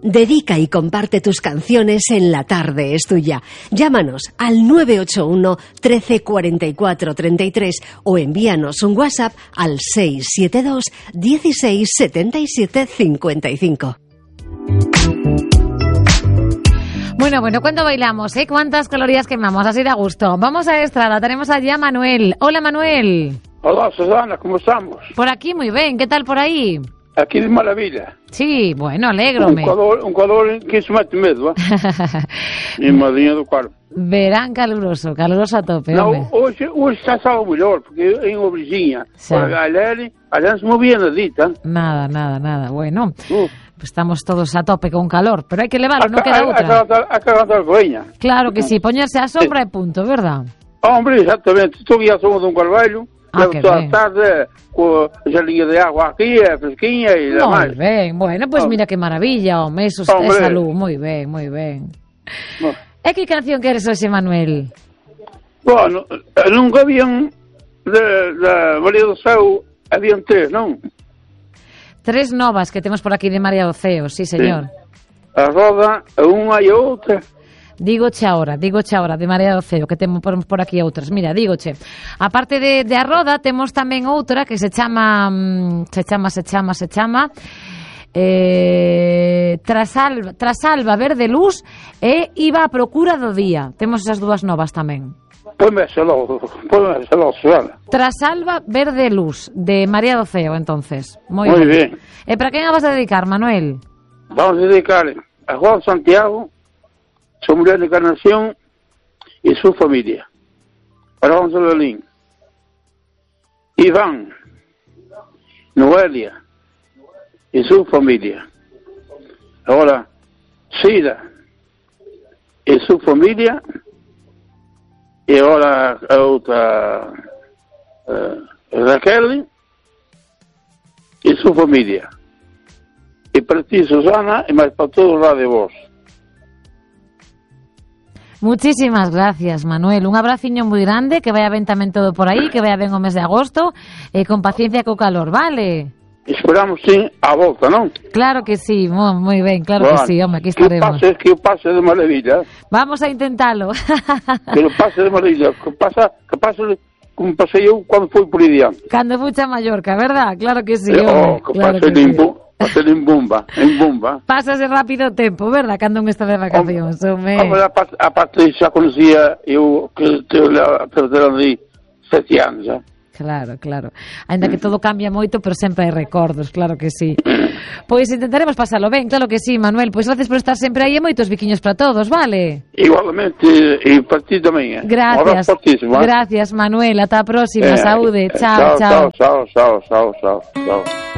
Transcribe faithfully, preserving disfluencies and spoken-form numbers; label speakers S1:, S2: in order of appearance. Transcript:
S1: Dedica y comparte tus canciones en La Tarde es Tuya. Llámanos al nueve ocho uno, trece, cuarenta y cuatro, treinta y tres o envíanos un WhatsApp al seis siete dos, dieciséis, setenta y siete, cincuenta y cinco.
S2: Bueno, bueno, ¿cuánto bailamos, eh? ¿Cuántas calorías quemamos? Así da gusto. Vamos a Estrada, tenemos allá a Manuel. Hola, Manuel.
S3: Hola, Susana, ¿cómo estamos?
S2: Por aquí muy bien, ¿qué tal por ahí?
S3: Aquí de maravilla.
S2: Sí, bueno, alégrome.
S3: Un calor, un calor que se mete medo, eh? Mi madrinha do quarto.
S2: Verán caluroso, caluroso a tope,
S3: Não,
S2: hombre.
S3: hoje, hoje está algo melhor, porque em Obreginha,
S2: Sí.
S3: a galera, allá se movia nadita.
S2: Nada, nada, nada. Bueno,
S3: Uf.
S2: pues estamos todos a tope con calor, pero hay que elevarlo, no
S3: A,
S2: queda
S3: a,
S2: otra.
S3: a cagantar coiña.
S2: Claro que sí, poñerse a sombra e punto, verdad?
S3: Hombre, exatamente. Estou guiado somos de um carvalho,
S2: Ah,
S3: levo
S2: que
S3: toda
S2: ben.
S3: a tarde com a gelinha de água aqui, a fresquinha e
S2: Moi
S3: demais.
S2: ben, bueno, pues
S3: Oh.
S2: mira que maravilla, home, eso é
S3: Hombre.
S2: salud, moi ben, moi ben.
S3: No.
S2: E que canción queres hoxe, Manuel?
S3: Bueno, nunca habían de, de María do Céu, habían tres, non?
S2: Tres novas que temos por aquí de María do Ceo, sí, señor.
S3: A roda, a unha e a outra.
S2: Dígoche ahora, dígoche ahora, de María do Ceo, que temos por, por aquí outras. Mira, dígoche, aparte de, de a roda, temos tamén outra que se chama, mm, se chama, se chama, se chama, eh, Trasalba, Trasalba Verde Luz e Iba a Procura do Día. Temos esas dúas novas tamén.
S3: Ponme ese logo, ponme ese logo, Susana.
S2: Trasalba Verde Luz, de María do Ceo, entonces. Moi
S3: Moi
S2: ben.
S3: ben.
S2: E para quen a vas a dedicar, Manuel?
S3: Vamos a dedicar a Juan Santiago, su mujer de Encarnación y su familia. Para Gonzalo Lin. Iván, Noelia y su familia. Ahora, Sida y su familia. Y ahora a otra eh, Raquel y su familia. E para ti, Susana, e máis para todos lá de vos.
S2: Muchísimas gracias, Manuel. Un abraciño moi grande, que vaya ben tamén todo por aí, que vaya ben o mes de agosto, e con paciencia co calor, vale?
S3: Esperamos, sim, a volta, non?
S2: Claro que sí, mo- moi ben, claro
S3: Bueno,
S2: que sí, home, aquí
S3: que o
S2: estaremos.
S3: pase, que o pase de maravilla,
S2: Vamos a intentalo.
S3: que o pase de maravilla, que pasa, que pase como pasei eu cando foi por aí diante.
S2: Cando fucha a Mallorca, verdad? Claro que sí,
S3: Eh,
S2: home,
S3: oh, que
S2: claro
S3: pase
S2: que sí.
S3: limpo, pase en bomba, en bomba.
S2: Pásase rápido o tempo, verdad? Cando un está de vacacións, home.
S3: Hombre, a parte, a parte xa conocía eu que te perderon de sete anos, xa.
S2: Claro, claro. Ainda que todo cambia moito, pero sempre hai recordos, claro que sí. Pois intentaremos pasalo ben, claro que sí, Manuel. Pois gracias por estar sempre aí e moitos biquiños para todos, vale?
S3: Igualmente, e para ti tamén, eh?
S2: Gracias.
S3: Un abrazo fortísimo, eh?
S2: Gracias, Manuel. Ata a próxima.
S3: Eh,
S2: Saúde.
S3: eh,
S2: Chao, chao.
S3: Chao, chao, chao, chao, chao, chao.